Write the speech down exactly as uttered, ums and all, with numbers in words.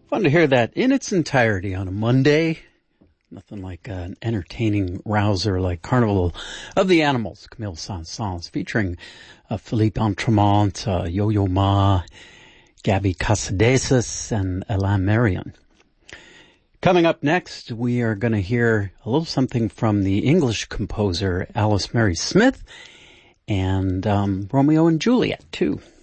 Fun to hear that in its entirety on a Monday. Nothing like uh, an entertaining rouser like Carnival of the Animals, Camille Saint-Saëns, featuring uh, Philippe Entremont, uh, Yo-Yo Ma, Gabby Casadesus, and Alain Marion. Coming up next, we are going to hear a little something from the English composer Alice Mary Smith and um, Romeo and Juliet, too.